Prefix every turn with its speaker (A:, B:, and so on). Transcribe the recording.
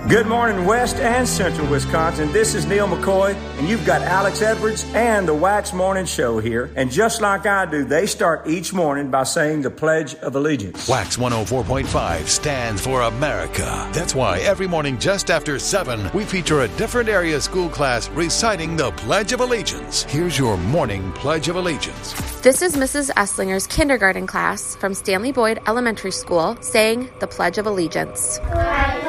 A: Good morning, West and Central Wisconsin. This is Neil McCoy, and you've got Alex Edwards and the Wax Morning Show here. And just like I do, they start each morning by saying the Pledge of Allegiance.
B: Wax 104.5 stands for America. That's why every morning just after 7, we feature a different area school class reciting the Pledge of Allegiance. Here's your morning Pledge of Allegiance.
C: This is Mrs. Esslinger's kindergarten class from Stanley Boyd Elementary School saying the Pledge of Allegiance.